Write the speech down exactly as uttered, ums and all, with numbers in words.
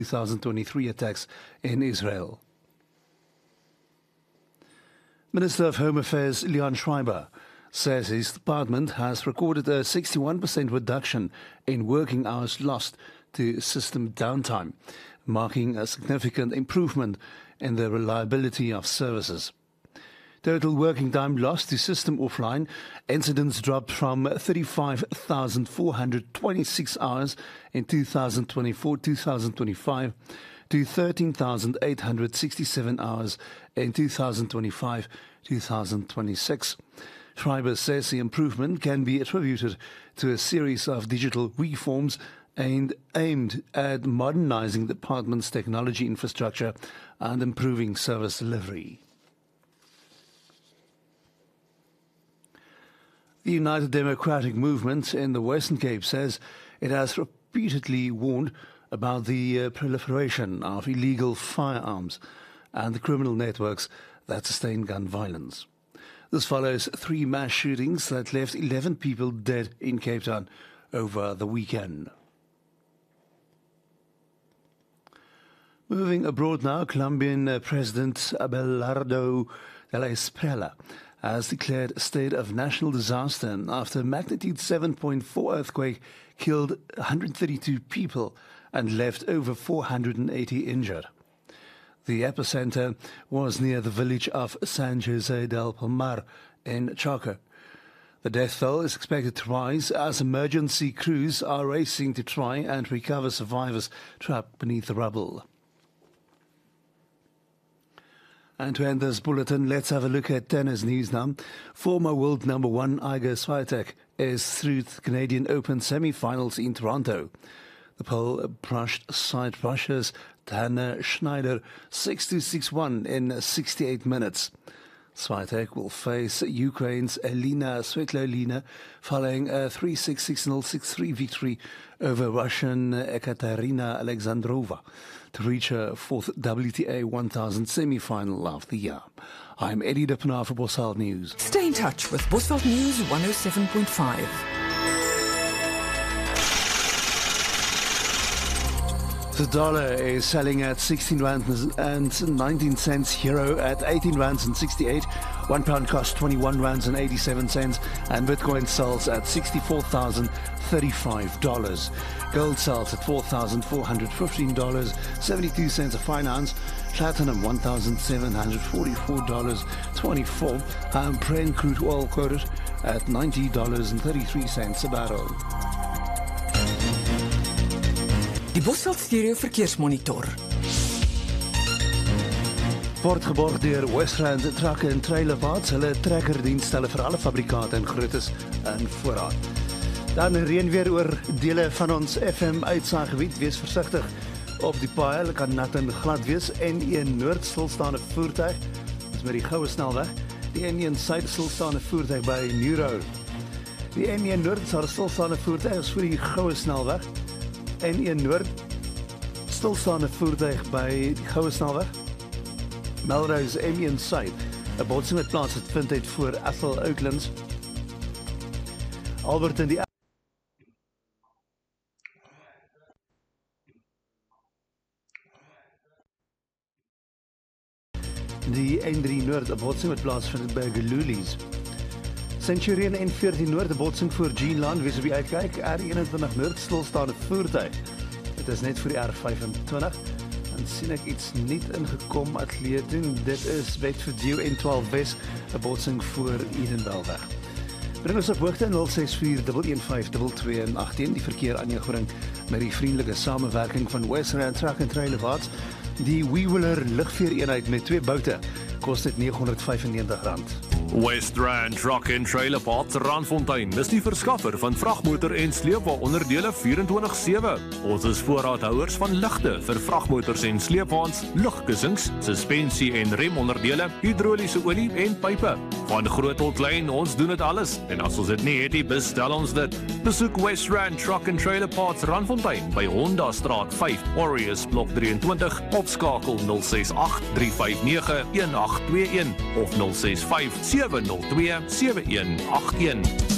two thousand twenty-three attacks in Israel. Minister of Home Affairs Leon Schreiber says his department has recorded a sixty-one percent reduction in working hours lost to system downtime, marking a significant improvement in the reliability of services. Total working time lost to system offline incidents dropped from thirty-five thousand four hundred twenty-six hours in two thousand twenty-four to two thousand twenty-five to thirteen thousand eight hundred sixty-seven hours in two thousand twenty-five to two thousand twenty-six. Schreiber says the improvement can be attributed to a series of digital reforms aimed, aimed at modernizing the department's technology infrastructure and improving service delivery. The United Democratic Movement in the Western Cape says it has repeatedly warned about the uh, proliferation of illegal firearms and the criminal networks that sustain gun violence. This follows three mass shootings that left eleven people dead in Cape Town over the weekend. Moving abroad now, Colombian uh, President Abelardo de la Espriella has declared a state of national disaster after a magnitude seven point four earthquake killed one hundred thirty-two people and left over four hundred eighty injured. The epicenter was near the village of San Jose del Palmar in Chaco. The death toll is expected to rise as emergency crews are racing to try and recover survivors trapped beneath the rubble. And to end this bulletin, let's have a look at tennis news now. Former world number one Iga Swiatek is through the Canadian Open semi-finals in Toronto. The Pole brushed side Russia's Tana Schneider six two six one in sixty-eight minutes. Swiatek will face Ukraine's Elina Svitolina following a three six six zero six three victory over Russian Ekaterina Alexandrova to reach her fourth W T A one thousand semi-final of the year. I'm Eddie de Pinaar for Bosveld News. Stay in touch with Bosveld News one oh seven point five. The dollar is selling at sixteen rand and nineteen cents, euro at eighteen rand and sixty-eight, one pound costs twenty-one rand and eighty-seven cents, and Bitcoin sells at sixty-four thousand thirty-five dollars. Gold sells at four thousand four hundred fifteen dollars, seventy-two cents a fine ounce. Platinum one thousand seven hundred forty-four dollars and twenty-four cents, and Brent crude oil quoted at ninety dollars and thirty-three cents a barrel. Die Bosveld Stereo Verkeersmonitor. Word geborg deur Westland Truck and Trailer Parts, hulle trekkerdienste vir alle fabrikate en grootes in voorraad. Dan reën weer oor dele van ons F M uitsaaggebied, wees versigtig op die paaie, hulle kan nat en glad wees, en een noord stilstaande voertuig, dis met die goue snelweg, die N een suid stilstaande voertuig by New Road. Die N een noord stilstaande voertuig is vir die goue snelweg, en een noord stilstaande voertuig by die goue snelweg. Melrose M een suid, 'n botsing met plaas het vind uit voor Ethel Oaklands. Albert in die Die N drie Noord, 'n botsing met plaas vind by Gelulies. Centurion N veertien Noord, 'n botsing voor Jeanland, wees op die uitkyk. R eenentwintig Noord, stilstaande voertuig. Dit is net vir die R vyfentwintig. Dan sien ek iets niet ingekom atleet doen. Dit is Bedford N twaalf West, 'n botsing voor Edenbelweg. Bring ons op hoogte nul ses vier een een vyf twee twee agttien. Die verkeer aan jou gebring met die vriendelike samewerking van Westland Truck and Trailer Parts. Die Wheeler lugveereenheid met twee boute kost dit negenhonderdvyfennegentig rand. Westland Truck and Trailer Parts Randfontein is die verskaffer van vragmotor en sleepwa-onderdele vierentwintig sewe. Ons is voorraadhouers van ligte vir vragmotors en sleepwaens, lugkussings, suspensie en remonderdele, hidroliese olie en pype. Van groot tot klein, ons doen dit alles. En as ons dit nie het nie, bestel ons dit. Besoek Westland Truck and Trailer Parts Randfontein by Honda Straat vyf, Warriors Blok drieëntwintig, of skakel nul ses agt drie vyf nege een agt twee een of nul ses vyf sewe nul twee sewe een agt een.